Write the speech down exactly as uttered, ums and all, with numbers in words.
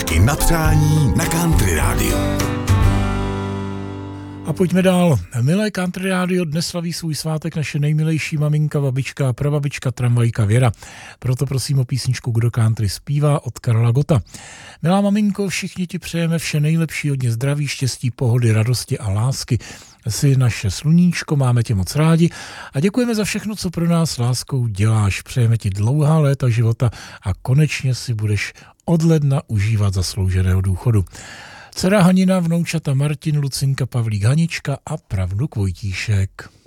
Písničky na přání na Country Rádiu. A pojďme dál. Milé Country Rádio, dnes slaví svůj svátek naše nejmilejší maminka, babička a prababička tramvajka Věra. Proto prosím o písničku Kdo country zpívá od Karla Gotta. Milá maminko, všichni ti přejeme vše nejlepší, hodně zdraví, štěstí, pohody, radosti a lásky. Jsi naše sluníčko, máme tě moc rádi a děkujeme za všechno, co pro nás láskou děláš. Přejeme ti dlouhá léta života a konečně si budeš od ledna užívat zaslouženého důchodu. Dcera Hanina, vnoučata Martin, Lucinka, Pavlík, Hanička a pravnuk Vojtíšek.